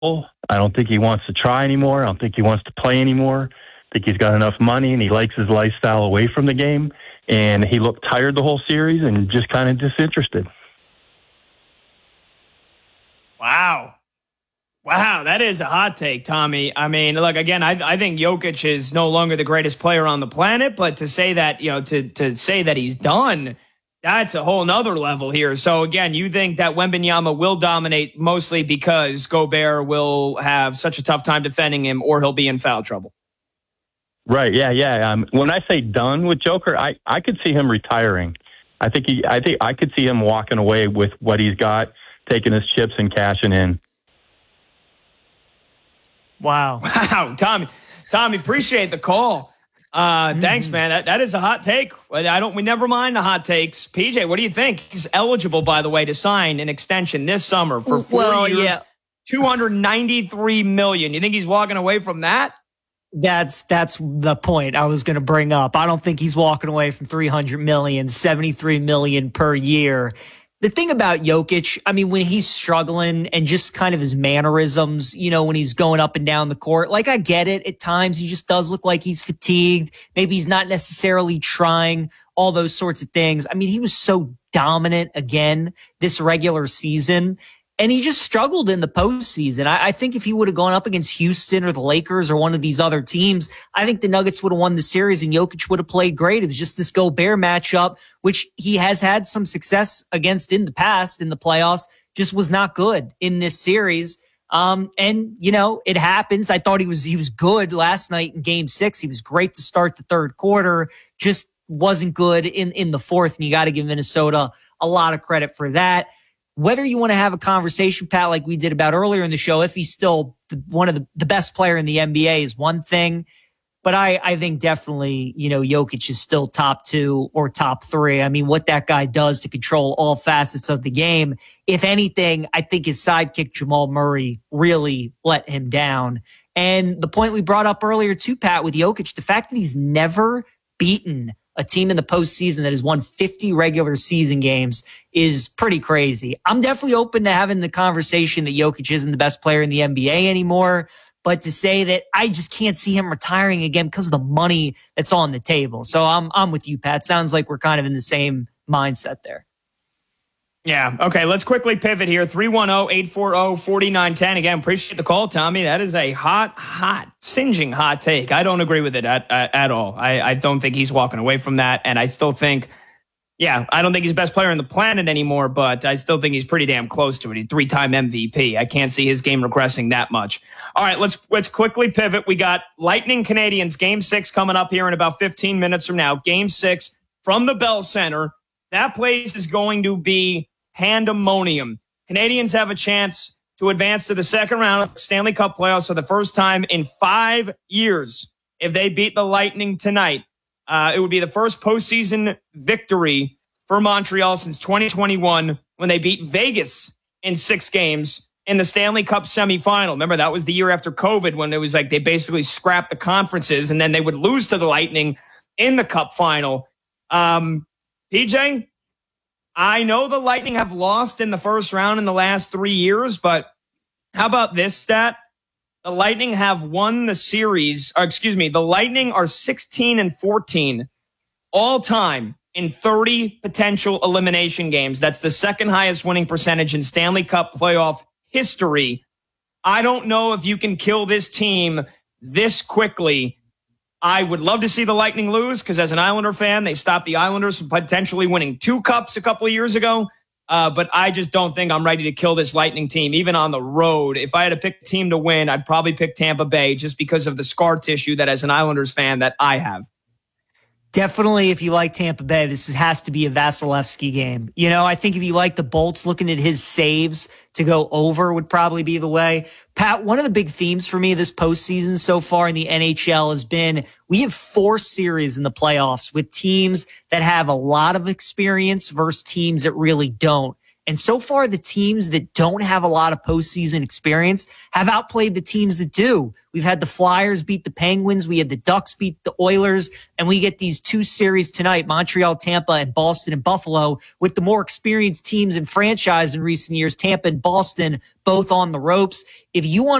I don't think he wants to try anymore. I don't think he wants to play anymore. I think he's got enough money and he likes his lifestyle away from the game. And he looked tired the whole series and just kind of disinterested. Wow. Wow, that is a hot take, Tommy. I mean, look, again, I think Jokic is no longer the greatest player on the planet, but to say that, to say that he's done, that's a whole nother level here. So again, you think that Wembanyama will dominate mostly because Gobert will have such a tough time defending him or he'll be in foul trouble. Right. Yeah. When I say done with Joker, I could see him retiring. I think I could see him walking away with what he's got, taking his chips and cashing in. Wow, Tommy, appreciate the call. Thanks, man. That is a hot take. We never mind the hot takes. PJ, what do you think? He's eligible, by the way, to sign an extension this summer for 4 years, yeah. $293 million. You think he's walking away from that? That's the point I was going to bring up. I don't think he's walking away from $300 million, $73 million per year. The thing about Jokic, I mean, when he's struggling and just kind of his mannerisms, when he's going up and down the court, like I get it. At times he just does look like he's fatigued. Maybe he's not necessarily trying, all those sorts of things. I mean, he was so dominant again this regular season. And he just struggled in the postseason. I think if he would have gone up against Houston or the Lakers or one of these other teams, I think the Nuggets would have won the series and Jokic would have played great. It was just this Gobert matchup, which he has had some success against in the past in the playoffs, just was not good in this series. It happens. I thought he was good last night in Game 6. He was great to start the third quarter, just wasn't good in the fourth. And you got to give Minnesota a lot of credit for that. Whether you want to have a conversation, Pat, like we did about earlier in the show, if he's still one of the best player in the NBA is one thing. But I think definitely, Jokic is still top 2 or top 3. I mean, what that guy does to control all facets of the game. If anything, I think his sidekick, Jamal Murray, really let him down. And the point we brought up earlier too, Pat, with Jokic, the fact that he's never beaten a team in the postseason that has won 50 regular season games is pretty crazy. I'm definitely open to having the conversation that Jokic isn't the best player in the NBA anymore, but to say that I just can't see him retiring again because of the money that's on the table. So I'm with you, Pat. Sounds like we're kind of in the same mindset there. Yeah. Okay. Let's quickly pivot here. 310-840-4910. Again, appreciate the call, Tommy. That is a singeing hot take. I don't agree with it at all. I don't think he's walking away from that. And I still think, I don't think he's the best player on the planet anymore, but I still think he's pretty damn close to it. He's 3-time MVP. I can't see his game regressing that much. All right. Let's quickly pivot. We got Lightning Canadiens Game 6 coming up here in about 15 minutes from now. Game 6 from the Bell Center. That place is going to be pandemonium. Canadians have a chance to advance to the second round of the Stanley Cup playoffs for the first time in 5 years. If they beat the Lightning tonight, it would be the first postseason victory for Montreal since 2021 when they beat Vegas in 6 games in the Stanley Cup semifinal. Remember, that was the year after COVID when it was like they basically scrapped the conferences and then they would lose to the Lightning in the Cup final. PJ, I know the Lightning have lost in the first round in the last 3 years, but how about this stat? The Lightning have won the series, the Lightning are 16-14 all time in 30 potential elimination games. That's the second highest winning percentage in Stanley Cup playoff history. I don't know if you can kill this team this quickly. I would love to see the Lightning lose because as an Islander fan, they stopped the Islanders from potentially winning 2 cups a couple of years ago. But I just don't think I'm ready to kill this Lightning team, even on the road. If I had to pick a team to win, I'd probably pick Tampa Bay just because of the scar tissue that as an Islanders fan that I have. Definitely, if you like Tampa Bay, this has to be a Vasilevsky game. I think if you like the Bolts, looking at his saves to go over would probably be the way. Pat, one of the big themes for me this postseason so far in the NHL has been we have 4 series in the playoffs with teams that have a lot of experience versus teams that really don't. And so far, the teams that don't have a lot of postseason experience have outplayed the teams that do. We've had the Flyers beat the Penguins. We had the Ducks beat the Oilers. And we get these 2 series tonight, Montreal, Tampa, and Boston and Buffalo, with the more experienced teams in franchise in recent years, Tampa and Boston, both on the ropes. If you want